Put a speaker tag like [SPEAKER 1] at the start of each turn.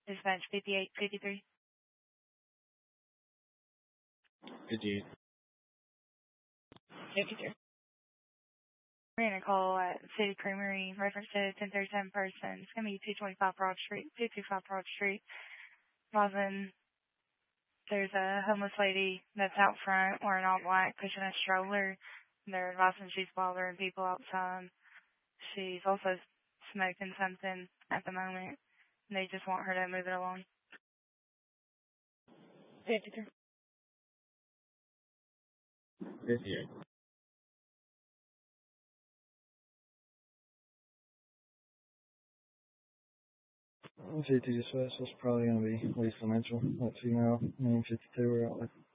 [SPEAKER 1] Dispatch 5853.
[SPEAKER 2] 58.
[SPEAKER 1] 53. We're going to call at City Creamery, reference to 1037 person. It's going to be 225 Broad Street, 225 Broad Street. Robin, there's a homeless lady that's out front wearing all black, pushing a stroller. They're advising she's bothering people outside. She's also smoking something at the moment. They just want her to move it along. 53.
[SPEAKER 2] 58. Dispatch, that's probably going to be Lisa Mitchell, that female, name 52, we're out with.